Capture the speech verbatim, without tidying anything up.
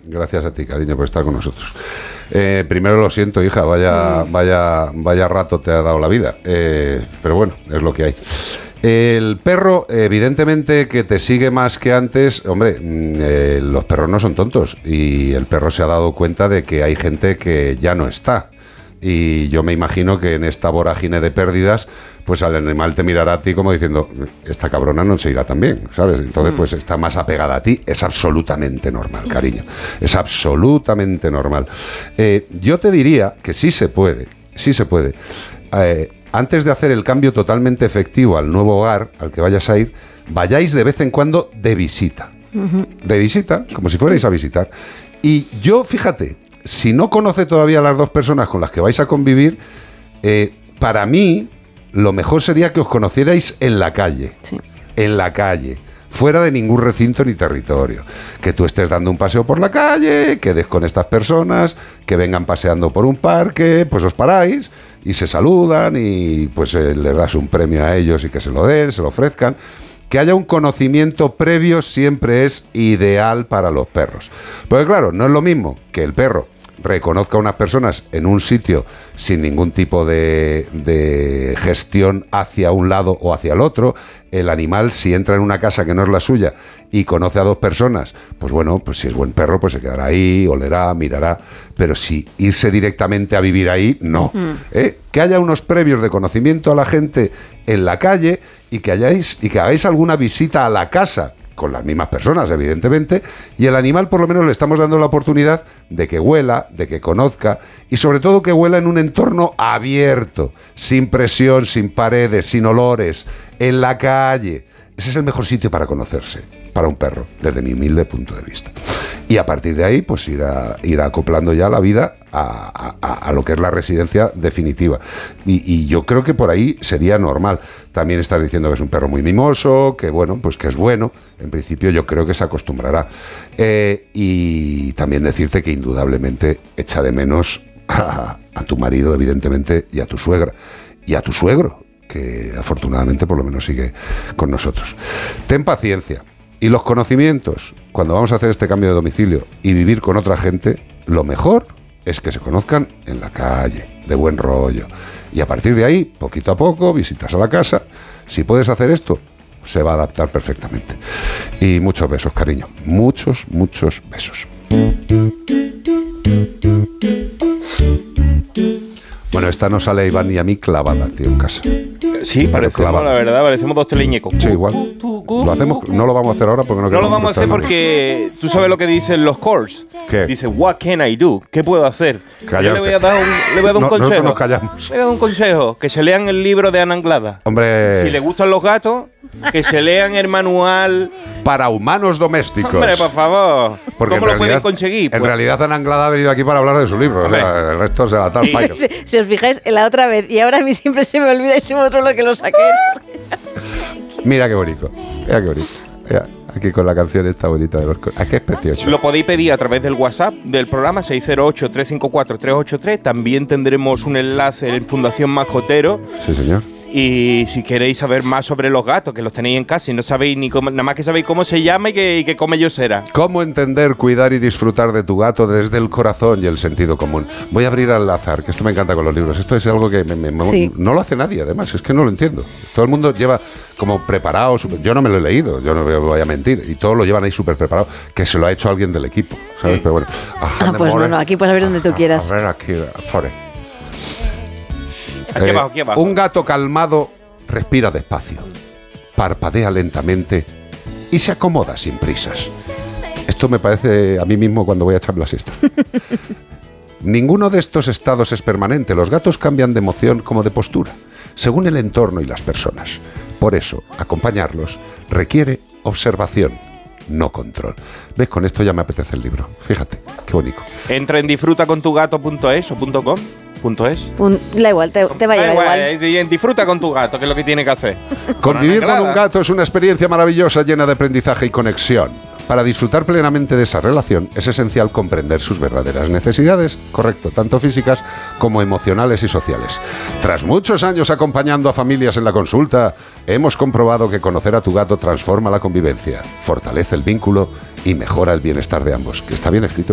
Gracias a ti, cariño, por estar con nosotros. Eh, primero lo siento, hija, vaya, mm. vaya, vaya rato te ha dado la vida. Eh, pero bueno, es lo que hay. El perro, evidentemente, que te sigue más que antes. Hombre, eh, los perros no son tontos. Y el perro se ha dado cuenta de que hay gente que ya no está. Y yo me imagino que en esta vorágine de pérdidas, pues al animal te mirará a ti como diciendo, esta cabrona no se irá tan bien, ¿sabes? Entonces, pues está más apegada a ti. Es absolutamente normal, cariño. Es absolutamente normal. Eh, yo te diría que sí se puede, sí se puede. Eh, antes de hacer el cambio totalmente efectivo al nuevo hogar al que vayas a ir, vayáis de vez en cuando de visita. Uh-huh. De visita, como si fuerais a visitar. Y yo, fíjate, si no conoce todavía a las dos personas con las que vais a convivir, eh, para mí, lo mejor sería que os conocierais en la calle. Sí. En la calle. Fuera de ningún recinto ni territorio. Que tú estés dando un paseo por la calle, quedes con estas personas, que vengan paseando por un parque, pues os paráis y se saludan y pues eh, les das un premio a ellos y que se lo den, se lo ofrezcan. Que haya un conocimiento previo siempre es ideal para los perros. Porque claro, no es lo mismo que el perro reconozca a unas personas en un sitio sin ningún tipo de, de gestión hacia un lado o hacia el otro. El animal, si entra en una casa que no es la suya y conoce a dos personas, pues bueno, pues si es buen perro, pues se quedará ahí, olerá, mirará. Pero si irse directamente a vivir ahí, no. Mm. ¿Eh? Que haya unos previos de conocimiento a la gente en la calle y que hayáis y que hagáis alguna visita a la casa con las mismas personas, evidentemente, y el animal por lo menos le estamos dando la oportunidad de que huela, de que conozca, y sobre todo que huela en un entorno abierto, sin presión, sin paredes, sin olores, en la calle. Ese es el mejor sitio para conocerse, para un perro, desde mi humilde punto de vista. Y a partir de ahí, pues ir, a, ir acoplando ya la vida a, a, a lo que es la residencia definitiva. Y, y yo creo que por ahí sería normal. También estás diciendo que es un perro muy mimoso, que bueno, pues que es bueno. En principio yo creo que se acostumbrará. Eh, y también decirte que indudablemente echa de menos a, a tu marido, evidentemente, y a tu suegra, y a tu suegro, que afortunadamente por lo menos sigue con nosotros. Ten paciencia. Y los conocimientos, cuando vamos a hacer este cambio de domicilio y vivir con otra gente, lo mejor es que se conozcan en la calle, de buen rollo. Y a partir de ahí, poquito a poco, visitas a la casa. Si puedes hacer esto, se va a adaptar perfectamente. Y muchos besos, cariño. Muchos, muchos besos. Bueno, esta no sale a Iván y a mí clavada, tío, en casa. Sí, parecemos, la verdad, parecemos dos teleñecos. Sí, igual. Lo hacemos, no lo vamos a hacer ahora porque no No lo vamos a hacer porque tú sabes lo que dicen los cores. ¿Qué? Dice, what can I do? ¿Qué puedo hacer? Callarte. Yo le voy a dar un, le voy a dar un no, consejo. Nos callamos. Le voy a dar un consejo. Que se lean el libro de Ana Anglada. Hombre. Si les gustan los gatos, que se lean el manual para humanos domésticos. Hombre, por favor. Porque ¿Cómo lo realidad, pueden conseguir? En pues, realidad Ana Anglada ha venido aquí para hablar de su libro. O sea, el resto se la tal. Si, si os fijáis, en la otra vez, y ahora a mí siempre se me olvida y se me otro lo que lo saqué. Mira qué bonito. Mira qué bonito. Mira, aquí con la canción esta bonita de los... ¿A qué es precioso? Lo podéis pedir a través del WhatsApp del programa seis cero ocho, tres cinco cuatro, tres ocho tres. También tendremos un enlace en Fundación Mascotero. Sí, señor. Y si queréis saber más sobre los gatos, que los tenéis en casa y no sabéis ni cómo, nada más que sabéis cómo se llama y que, y que come Yosera. Cómo entender, cuidar y disfrutar de tu gato desde el corazón y el sentido común. Voy a abrir al azar, que esto me encanta con los libros. Esto es algo que me, me, sí. no lo hace nadie, además, es que no lo entiendo. Todo el mundo lleva como preparado, super, yo no me lo he leído, yo no me voy a mentir, y todos lo llevan ahí súper preparado, que se lo ha hecho alguien del equipo, ¿sabes? Sí. Pero bueno. Ah, pues no, no, aquí puedes abrir donde tú quieras. A ver, aquí, fore. Aquí abajo, aquí abajo. Un gato calmado respira despacio, parpadea lentamente y se acomoda sin prisas. Esto me parece a mí mismo cuando voy a echar la siesta. Ninguno de estos estados es permanente. Los gatos cambian de emoción como de postura, según el entorno y las personas. Por eso, acompañarlos requiere observación, no control. ¿Ves? Con esto ya me apetece el libro. Fíjate, qué bonito. Entra en disfruta con tu gato punto es o punto com. Punto es. Pun, da igual, te, te va a llevar igual. igual. Disfruta con tu gato, que es lo que tiene que hacer. Convivir con un gato es una experiencia maravillosa, llena de aprendizaje y conexión. Para disfrutar plenamente de esa relación es esencial comprender sus verdaderas necesidades, correcto, tanto físicas como emocionales y sociales. Tras muchos años acompañando a familias en la consulta, hemos comprobado que conocer a tu gato transforma la convivencia, fortalece el vínculo y mejora el bienestar de ambos. Que está bien escrito.